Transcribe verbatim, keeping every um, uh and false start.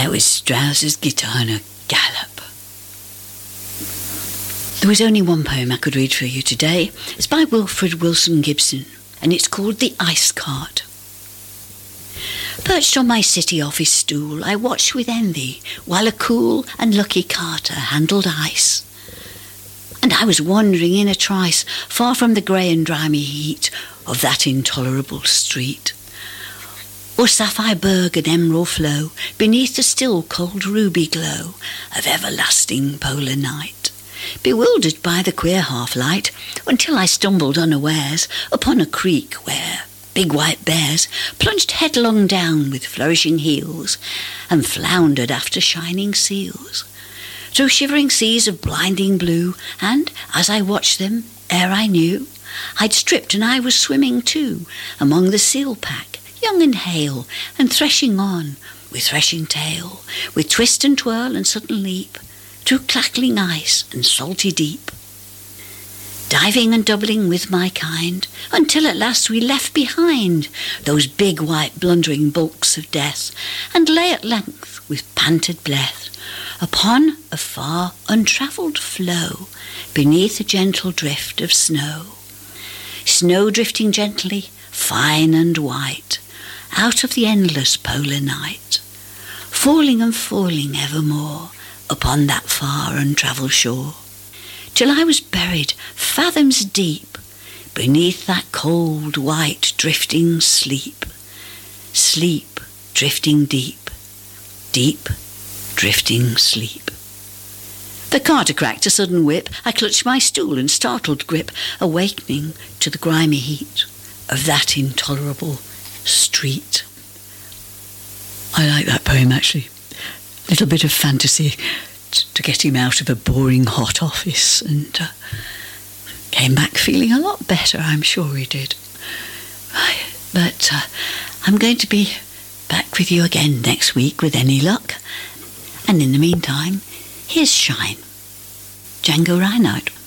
there was Strauss's guitar and a gallop. There was only one poem I could read for you today. It's by Wilfred Wilson Gibson, and it's called The Ice Cart. Perched on my city office stool, I watched with envy while a cool and lucky carter handled ice. And I was wandering in a trice, far from the grey and grimy heat of that intolerable street. Or sapphire berg and emerald flow beneath the still cold ruby glow of everlasting polar night. Bewildered by the queer half-light, until I stumbled unawares upon a creek where big white bears plunged headlong down with flourishing heels and floundered after shining seals. Through shivering seas of blinding blue, and as I watched them, ere I knew, I'd stripped and I was swimming too, among the seal pack, young and hale, and threshing on, with threshing tail, with twist and twirl and sudden leap, through crackling ice and salty deep. Diving and doubling with my kind, until at last we left behind those big white blundering bulks of death, and lay at length with panted breath upon a far untravelled floe beneath a gentle drift of snow. Snow drifting gently, fine and white, out of the endless polar night, falling and falling evermore upon that far untravelled shore, till I was buried fathoms deep beneath that cold white drifting sleep. Sleep drifting deep, deep drifting sleep. The carter cracked a sudden whip. I clutched my stool in startled grip, awakening to the grimy heat of that intolerable street. I like that poem, actually. A little bit of fantasy t- to get him out of a boring hot office, and uh, came back feeling a lot better, I'm sure he did. Right. But uh, I'm going to be back with you again next week with any luck. And in the meantime, here's Shine, Django Reinhardt.